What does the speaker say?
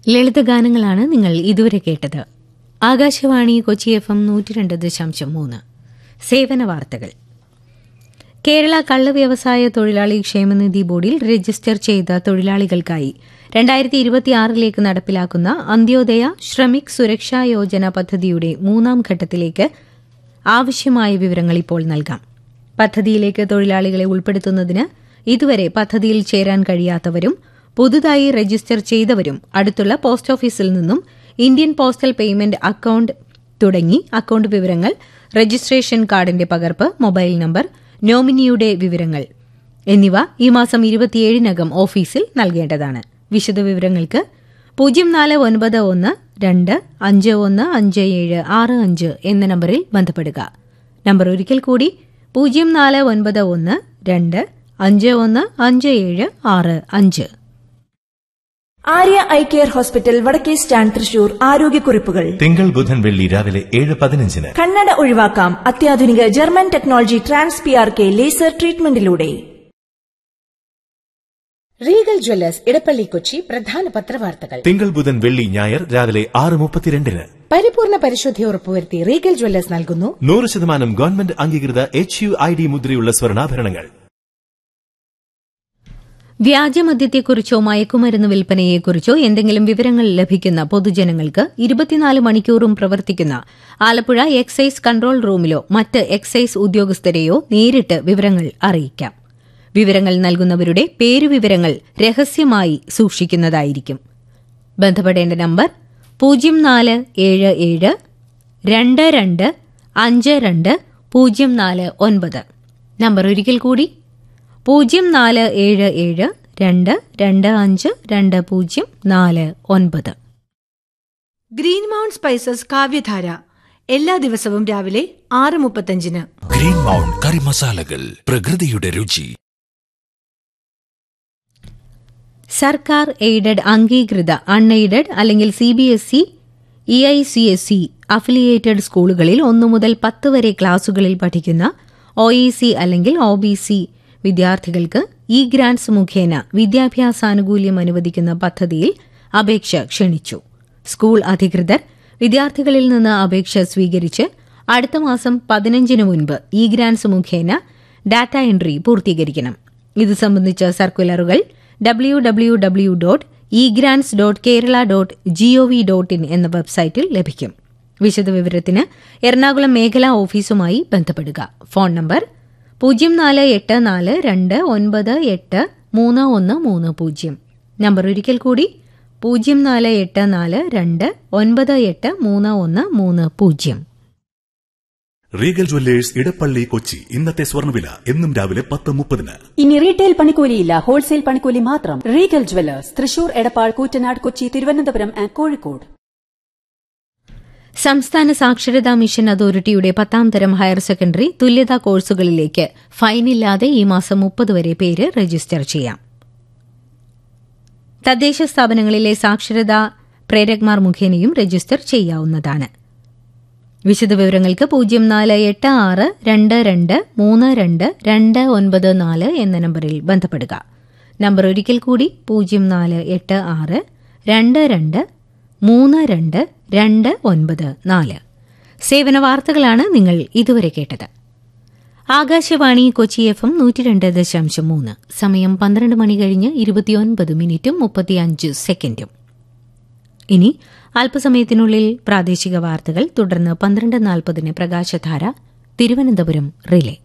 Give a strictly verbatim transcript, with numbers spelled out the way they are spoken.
ലളിതഗാനങ്ങളാണ് നിങ്ങൾ ഇതുവരെ കേട്ടത്. ആകാശവാണി കൊച്ചി എഫ് എം നൂറ്റി രണ്ട് ദശാംശം മൂന്ന്. സേവന വാർത്തകൾ. കേരള കള്ള് വ്യവസായ തൊഴിലാളി ക്ഷേമനിധി ബോർഡിൽ രജിസ്റ്റർ ചെയ്ത തൊഴിലാളികൾക്കായി രണ്ടായിരത്തി ഇരുപത്തിയാറിലേക്ക് നടപ്പിലാക്കുന്ന അന്ത്യോദയ ശ്രമിക് സുരക്ഷാ യോജന പദ്ധതിയുടെ മൂന്നാം ഘട്ടത്തിലേക്ക് ആവശ്യമായ വിവരങ്ങൾ ഇപ്പോൾ നൽകാം. പദ്ധതിയിലേക്ക് തൊഴിലാളികളെ ഉൾപ്പെടുത്തുന്നതിന് ഇതുവരെ പദ്ധതിയിൽ ചേരാൻ കഴിയാത്തവരും പുതുതായി രജിസ്റ്റർ ചെയ്തവരും അടുത്തുള്ള പോസ്റ്റ് ഓഫീസിൽ നിന്നും ഇന്ത്യൻ പോസ്റ്റൽ പേയ്മെന്റ് അക്കൌണ്ട് തുടങ്ങി അക്കൌണ്ട് വിവരങ്ങൾ, രജിസ്ട്രേഷൻ കാർഡിന്റെ പകർപ്പ്, മൊബൈൽ നമ്പർ, നോമിനിയുടെ വിവരങ്ങൾ എന്നിവ ഈ മാസം ഇരുപത്തിയേഴിനകം ഓഫീസിൽ നൽകേണ്ടതാണ്. വിശദവിവരങ്ങൾക്ക് പൂജ്യം നാല് ഒൻപത് ഒന്ന് രണ്ട് അഞ്ച് ഒന്ന് അഞ്ച് ഏഴ് ആറ് അഞ്ച് എന്ന നമ്പറിൽ ബന്ധപ്പെടുക. നമ്പർ ഒരിക്കൽ കൂടി പൂജ്യം നാല് ഒൻപത് ഒന്ന് രണ്ട് അഞ്ച് ഒന്ന് അഞ്ച് ഏഴ് ആറ് അഞ്ച്. ആര്യ ഐ കെയർ ഹോസ്പിറ്റൽ, വടക്കേ സ്റ്റാൻഡ്, തൃശൂർ. ആരോഗ്യക്കുറിപ്പുകൾ തിങ്കൾ ബുധൻ വെള്ളി രാവിലെ ഏഴ് പതിനഞ്ചിന്. കണ്ണട ഒഴിവാക്കാം അത്യാധുനിക German technology trans P R K laser ട്രീറ്റ്മെന്റിലൂടെ. Regal Jewellers Edappally Kochi പ്രധാന പത്രവാർത്തകൾ തിങ്കൾ ബുധൻ വെള്ളി ഞായർ രാവിലെ ആറ് മുപ്പത്തിരണ്ടിന്. പരിപൂർണ പരിശുദ്ധി ഉറപ്പുവരുത്തി റീഗൽ ജ്വല്ലേഴ്സ് നൽകുന്നു നൂറ് ശതമാനം ഗവൺമെന്റ് അംഗീകൃത എച്ച് യു ഐ ഡി മുദ്രയുള്ള സ്വർണ്ണാഭരണങ്ങൾ. വ്യാജമദ്യത്തെക്കുറിച്ചോ മയക്കുമരുന്ന് വിൽപ്പനയെക്കുറിച്ചോ എന്തെങ്കിലും വിവരങ്ങൾ ലഭിക്കുന്ന പൊതുജനങ്ങൾക്ക് ഇരുപത്തിനാല് മണിക്കൂറും പ്രവർത്തിക്കുന്ന ആലപ്പുഴ എക്സൈസ് കൺട്രോൾ റൂമിലോ മറ്റ് എക്സൈസ് ഉദ്യോഗസ്ഥരെയോ നേരിട്ട് വിവരങ്ങൾ അറിയിക്കാം. വിവരങ്ങൾ നൽകുന്നവരുടെ പേരുവിവരങ്ങൾ രഹസ്യമായി സൂക്ഷിക്കുന്നതായിരിക്കും. ബന്ധപ്പെടേണ്ട നമ്പർ പൂജ്യം നാല് ഏഴ് ഏഴ് രണ്ട് രണ്ട് അഞ്ച് രണ്ട് പൂജ്യം നാല് ഒൻപത്. നമ്പർ ഒരിക്കൽ കൂടി പൂജ്യം നാല് ഏഴ് ഏഴ് രണ്ട് രണ്ട് അഞ്ച് രണ്ട് പൂജ്യം നാല് ഒൻപത്. ഗ്രീൻ മൗണ്ട് സ്പൈസസ് കാവ്യധാര എല്ലാ ദിവസവും രാവിലെ ആറ് മുപ്പത്തഞ്ചിന്. ഗ്രീൻ മൗണ്ട് കറി മസാലകൾ, പ്രകൃതിയുടെ രുചി. സർക്കാർ എയ്ഡഡ് അംഗീകൃത അൺഎയ്ഡഡ് അല്ലെങ്കിൽ C B S E, E I C S E affiliated സ്കൂളുകളിൽ ഒന്നു മുതൽ പത്ത് വരെ ക്ലാസുകളിൽ പഠിക്കുന്ന ഒ ഇ സി അല്ലെങ്കിൽ ഒ ബി സി വിദ്യാർത്ഥികൾക്ക് ഇ ഗ്രാന്റ്സ് മുഖേന വിദ്യാഭ്യാസാനുകൂല്യം അനുവദിക്കുന്ന പദ്ധതിയിൽ അപേക്ഷ ക്ഷണിച്ചു. സ്കൂൾ അധികൃതർ വിദ്യാർത്ഥികളിൽ നിന്ന് അപേക്ഷ സ്വീകരിച്ച് അടുത്ത മാസം പതിനഞ്ചിന് മുൻപ് ഇ ഗ്രാന്റ്സ് മുഖേന ഡാറ്റ എൻട്രി പൂർത്തീകരിക്കണം. ഇത് സംബന്ധിച്ച സർക്കുലറുകൾ W W W dot E grants dot Kerala dot G O V dot in എന്ന വെബ്സൈറ്റിൽ ലഭിക്കും. വിശദവിവരത്തിന് എറണാകുളം മേഖലാ ഓഫീസുമായി ബന്ധപ്പെടുക. ഫോൺ നമ്പർ പൂജ്യം നാല് എട്ട് നാല് രണ്ട് ഒൻപത് എട്ട് മൂന്ന് ഒന്ന് മൂന്ന് പൂജ്യം. നമ്പർ ഒരിക്കൽ കൂടി പൂജ്യം നാല് എട്ട് നാല് രണ്ട് ഒൻപത് എട്ട് മൂന്ന് ഒന്ന് മൂന്ന് പൂജ്യം. Regal Jewellers Edappally Kochi. ഇന്നത്തെ സ്വർണ്ണവില എന്നും രാവിലെ പത്ത് മുപ്പതിന്. ഇനി റീറ്റെയിൽ പണിക്കൂലിയില്ല, ഹോൾസെയിൽ പണിക്കൂലി മാത്രം. Regal Jewellers Thrissur, Edappal, Koottanad, Kochi, Thiruvananthapuram and Kozhikode. സംസ്ഥാന സാക്ഷരതാ മിഷൻ അതോറിറ്റിയുടെ പത്താം തരം ഹയർ സെക്കൻഡറി തുല്യതാ കോഴ്സുകളിലേക്ക് ഫൈനില്ലാതെ ഈ മാസം മുപ്പത് വരെ പേര് രജിസ്റ്റർ ചെയ്യാം. തദ്ദേശ സ്ഥാപനങ്ങളിലെ സാക്ഷരതാ പ്രേരക്മാർ മുഖേനയും രജിസ്റ്റർ ചെയ്യാവുന്നതാണ്. വിശദവിവരങ്ങൾക്ക് പൂജ്യം നാല് എട്ട് ആറ് രണ്ട് രണ്ട് മൂന്ന് രണ്ട് രണ്ട് ഒൻപത് നാല് എന്ന നമ്പറിൽ ബന്ധപ്പെടുക. നമ്പർ ഒരിക്കൽ കൂടി പൂജ്യം നാല് എട്ട് ആറ് രണ്ട് രണ്ട് മൂന്ന് രണ്ട് രണ്ട് ഒൻപത് നാല്. സേവന വാർത്തകളാണ് നിങ്ങൾ ഇതുവരെ കേട്ടത്. ആകാശവാണി കൊച്ചി എഫ് എം നൂറ്റി രണ്ട് ദശാംശം മൂന്ന്. സമയം പന്ത്രണ്ട് മണി കഴിഞ്ഞ് ഇരുപത്തിയൊൻപത് മിനിറ്റും മുപ്പത്തിയഞ്ച് സെക്കൻഡും. ഇനി അല്പസമയത്തിനുള്ളിൽ പ്രാദേശിക വാർത്തകൾ, തുടർന്ന് പന്ത്രണ്ട് നാൽപ്പതിന് പ്രകാശധാര തിരുവനന്തപുരം റിലേ.